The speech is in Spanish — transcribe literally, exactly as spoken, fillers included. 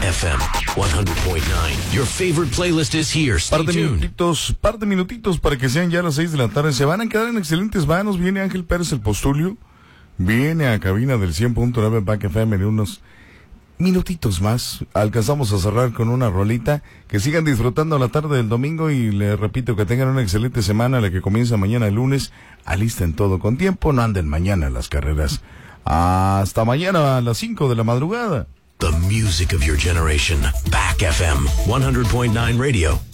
F M one hundred point nine. Your favorite playlist is here. Stay Par de tuned. minutitos, par de minutitos para que sean ya las seis de la tarde. Se van a quedar en excelentes manos. Viene Ángel Pérez el Postulio. Viene a cabina del cien punto nueve Back F M de unos minutitos más. Alcanzamos a cerrar con una rolita. Que sigan disfrutando la tarde del domingo y les repito que tengan una excelente semana, la que comienza mañana el lunes. Alisten todo con tiempo, no anden mañana en las carreras. Hasta mañana a las cinco de la madrugada. The music of your generation. Back F M one hundred point nine Radio.